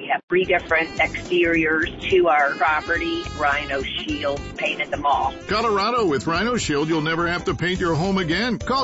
have 3 different exteriors to our property. Rhino Shield painted them all. Colorado, with Rhino Shield, you'll never have to paint your home again. Call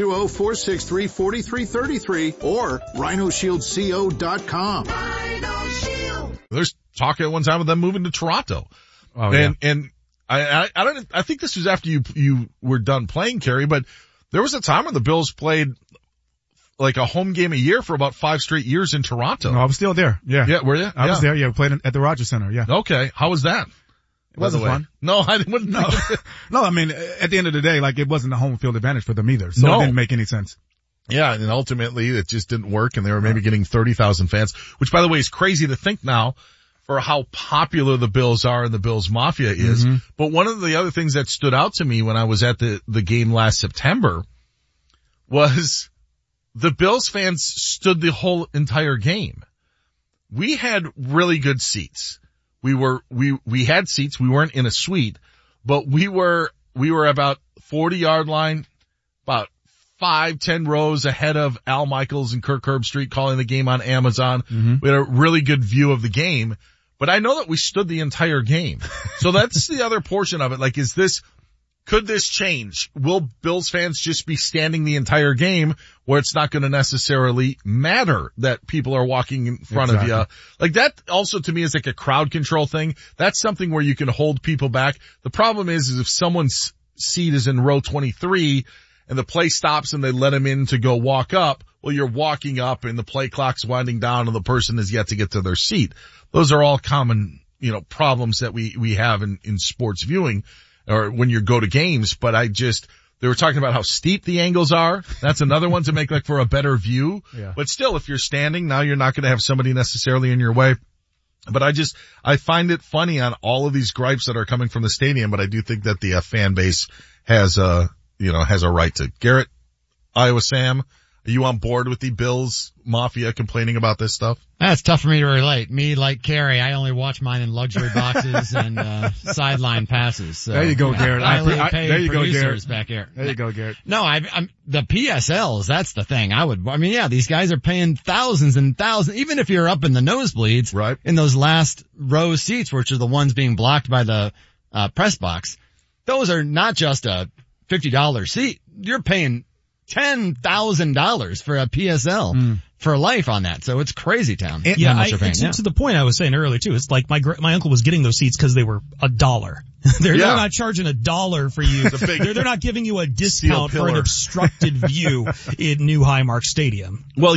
720-463-4333 or rhinoshieldco.com. Rhino Shield. There's talk at one time of them moving to Toronto. Oh, and I think this was after you were done playing, Kerry, but there was a time when the Bills played like a home game a year for about 5 straight years in Toronto. No, I was still there. Yeah. Yeah, were you? I was there. Yeah, we played at the Rogers Center. Yeah. Okay. How was that? It wasn't fun. No, I wouldn't. No, no, I mean, at the end of the day, like, it wasn't a home field advantage for them either. So it didn't make any sense. Yeah, and ultimately it just didn't work, and they were maybe getting 30,000 fans, which, by the way, is crazy to think now for how popular the Bills are and the Bills Mafia is. Mm-hmm. But one of the other things that stood out to me when I was at the game last September was the Bills fans stood the whole entire game. We had really good seats. We had seats. We weren't in a suite, but we were about 40-yard line, about 5-10 rows ahead of Al Michaels and Kirk Herbstreit calling the game on Amazon. Mm-hmm. We had a really good view of the game, but I know that we stood the entire game. So that's the other portion of it. Like, could this change? Will Bills fans just be standing the entire game where it's not going to necessarily matter that people are walking in front of you? Like, that also to me is like a crowd control thing. That's something where you can hold people back. The problem is if someone's seat is in row 23 and the play stops and they let him in to go walk up, well, you're walking up and the play clock's winding down and the person has yet to get to their seat. Those are all common, problems that we have in sports viewing or when you go to games. But they were talking about how steep the angles are. That's another one to make like for a better view. Yeah. But still, if you're standing, now you're not going to have somebody necessarily in your way. But I find it funny on all of these gripes that are coming from the stadium, but I do think that the fan base has a right to. Garrett, Iowa Sam, are you on board with the Bills Mafia complaining about this stuff? That's tough for me to relate. Me, like Kerry, I only watch mine in luxury boxes and sideline passes. So, there you go, Garrett. There you go, Garrett. Back here. There you go, Garrett. No, the PSLs, that's the thing. These guys are paying thousands and thousands, even if you're up in the nosebleeds, right, in those last row seats, which are the ones being blocked by the press box. Those are not just a $50 seat. You're paying $10,000 for a PSL for life on that. So it's crazy town. To the point I was saying earlier too. It's like my uncle was getting those seats because they were $1. They're not charging $1 for you. They're not giving you a discount for an obstructed view in New Highmark Stadium. Well,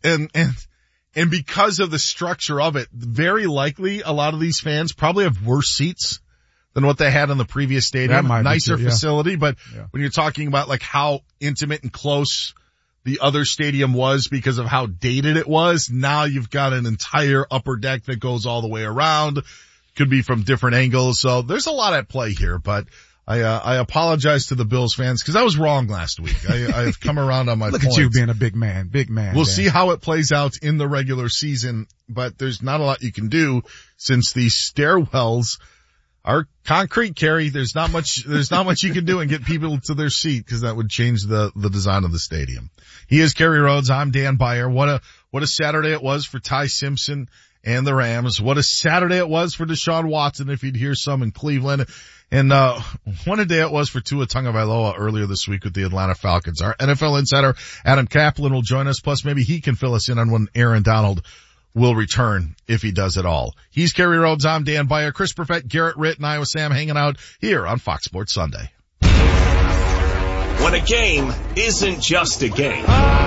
and because of the structure of it, very likely a lot of these fans probably have worse seats than what they had in the previous stadium. Nicer facility, but when you're talking about like how intimate and close the other stadium was because of how dated it was, now you've got an entire upper deck that goes all the way around. Could be from different angles. So there's a lot at play here, but I apologize to the Bills fans because I was wrong last week. I've come around on my Look points. At you being a big man. We'll see how it plays out in the regular season, but there's not a lot you can do since the stairwells are concrete, Kerry. There's not much you can do and get people to their seat because that would change the design of the stadium. He is Kerry Rhodes. I'm Dan Beyer. What a Saturday it was for Ty Simpson and the Rams. What a Saturday it was for Deshaun Watson if you'd hear some in Cleveland. And, what a day it was for Tua Tagovailoa earlier this week with the Atlanta Falcons. Our NFL insider, Adam Kaplan, will join us. Plus maybe he can fill us in on when Aaron Donald will return if he does at all. He's Kerry Rhodes. I'm Dan Beyer. Chris Perfett, Garrett Ritt, and Iowa Sam hanging out here on Fox Sports Sunday. When a game isn't just a game,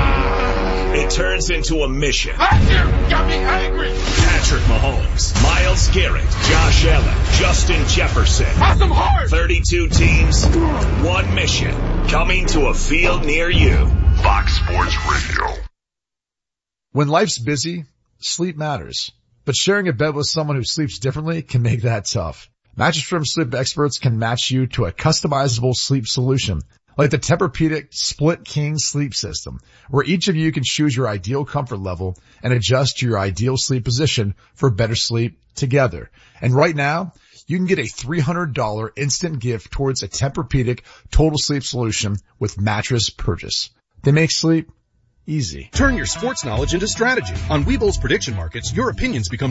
it turns into a mission. Got me angry. Patrick Mahomes, Myles Garrett, Josh Allen, Justin Jefferson. Awesome heart. 32 teams, one mission. Coming to a field near you. Fox Sports Radio. When life's busy, sleep matters. But sharing a bed with someone who sleeps differently can make that tough. Mattress Firm sleep experts can match you to a customizable sleep solution, like the Tempur-Pedic Split King Sleep System, where each of you can choose your ideal comfort level and adjust to your ideal sleep position for better sleep together. And right now, you can get a $300 instant gift towards a Tempur-Pedic Total Sleep Solution with mattress purchase. They make sleep easy. Turn your sports knowledge into strategy. On Webull's prediction markets, your opinions become